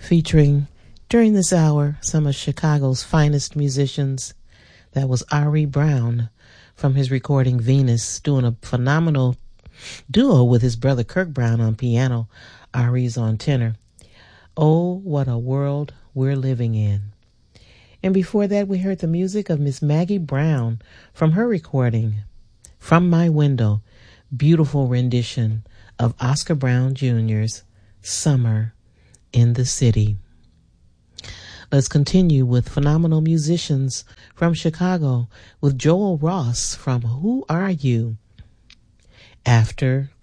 featuring during this hour some of Chicago's finest musicians. That was Ari Brown from his recording Venus, doing a phenomenal duo with his brother Kirk Brown on piano. Ari's on tenor. Oh, what a world we're living in. And before that, we heard the music of Miss Maggie Brown from her recording, From My Window, beautiful rendition of Oscar Brown Jr.'s Summer in the City. Let's continue with phenomenal musicians from Chicago with Joel Ross from Who Are You? After